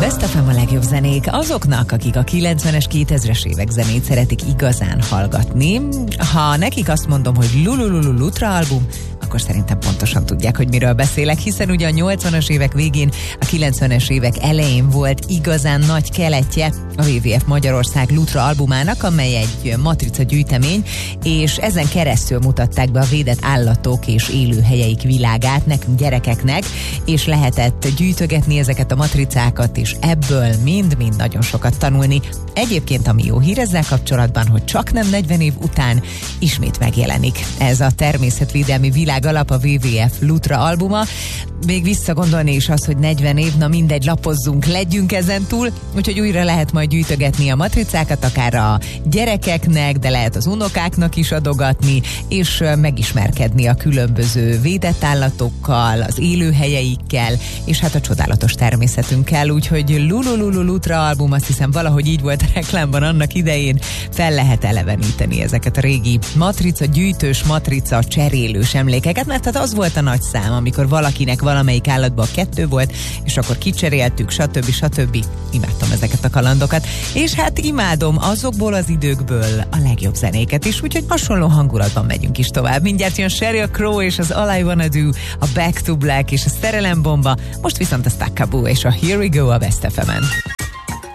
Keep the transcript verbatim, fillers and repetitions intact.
Best ef em a legjobb zenék azoknak, akik a kilencvenes, kétezres évek zenét szeretik igazán hallgatni. Ha nekik azt mondom, hogy Lulululu Lutra album, akkor szerintem pontosan tudják, hogy miről beszélek, hiszen ugye a nyolcvanas évek végén, a kilencvenes évek elején volt igazán nagy keletje a dupla vé vé ef Magyarország Lutra albumának, amely egy matrica gyűjtemény, és ezen keresztül mutatták be a védett állatok és élőhelyeik világát nekünk gyerekeknek, és lehetett gyűjtögetni ezeket a matricákat, és ebből mind-mind nagyon sokat tanulni. Egyébként ami jó hír ezzel kapcsolatban, hogy csak nem negyven év után ismét megjelenik ez a természetvédelmi világ alap, a dupla vé vé ef Lutra albuma. Még visszagondolni is az, hogy negyven év, na mindegy, lapozzunk, legyünk ezen túl, úgyhogy újra lehet majd gyűjtögetni a matricákat, akár a gyerekeknek, de lehet az unokáknak is adogatni, és megismerkedni a különböző védett állatokkal, az élőhelyeikkel, és hát a csodálatos természetünkkel, úgyhogy Lulululu Lutra album, azt hiszem valahogy így volt a reklámban annak idején, fel lehet eleveníteni ezeket a régi matrica gyűjtős, matrica cserélős emlékeket, mert hát az volt a nagy szám, amikor valakinek valamelyik állatban kettő volt, és akkor kicseréltük, stb. stb. Imádtam ezeket a kalandokat, és hát imádom azokból az időkből a legjobb zenéket is, úgyhogy hasonló hangulatban megyünk is tovább. Mindjárt jön Sheryl Crow és az All I Wanna Do, a Back to Black és a Szerelem Bomba, most viszont a Stackaboo és a Here We Go a Best ef emen.